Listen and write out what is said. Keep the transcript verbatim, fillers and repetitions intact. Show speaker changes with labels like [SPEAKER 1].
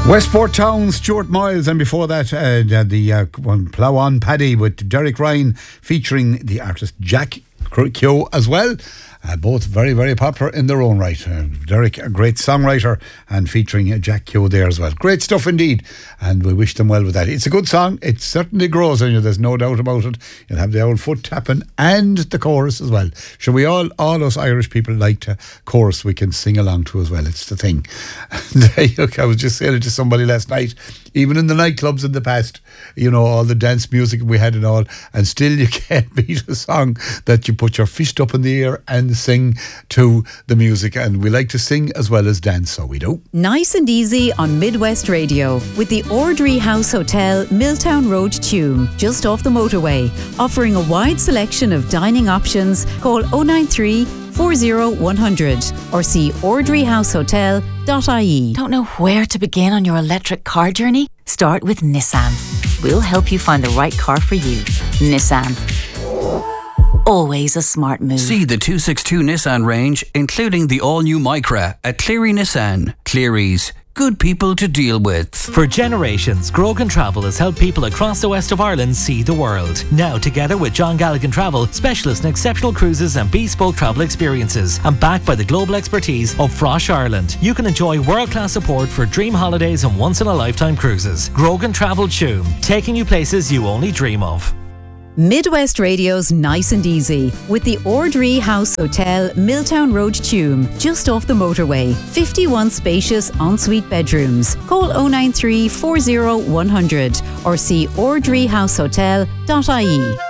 [SPEAKER 1] Westport Town, Stuart Miles, and before that, uh, the uh, one Plough On Paddy with Derek Ryan featuring the artist Jack Keogh as well. Uh, both very, very popular in their own right. Uh, Derek, a great songwriter, and featuring uh, Jack Keogh there as well. Great stuff indeed, and we wish them well with that. It's a good song. It certainly grows on you. There's no doubt about it. You'll have the old foot tapping and the chorus as well. Sure, we all, all us Irish people like to chorus we can sing along to as well. It's the thing. And, look, I was just saying it to somebody last night. Even in the nightclubs in the past, you know, all the dance music we had and all, and still you can't beat a song that you put your fist up in the air and sing to the music. And we like to sing as well as dance, so we do.
[SPEAKER 2] Nice and easy on Midwest Radio with the Ordry House Hotel, Milltown Road, Tuam, just off the motorway, offering a wide selection of dining options. Call oh nine three, four oh one hundred or see ordry house hotel dot I E.
[SPEAKER 3] Don't know where to begin on your electric car journey? Start with Nissan. We'll help you find the right car for you. Nissan. Always a smart move.
[SPEAKER 4] See the two sixty-two Nissan range, including the all-new Micra at Cleary Nissan. Cleary's. Good people to deal with.
[SPEAKER 5] For generations, Grogan Travel has helped people across the west of Ireland see the world. Now, together with John Galligan Travel, specialists in exceptional cruises and bespoke travel experiences, and backed by the global expertise of Frosh Ireland, you can enjoy world-class support for dream holidays and once-in-a-lifetime cruises. Grogan Travel Tuam, taking you places you only dream of.
[SPEAKER 2] Midwest Radio's Nice and Easy with the Ordry House Hotel, Milltown Road, Tuam, just off the motorway. fifty-one spacious ensuite bedrooms. Call oh nine three, four oh one hundred or see ordry house hotel dot I E.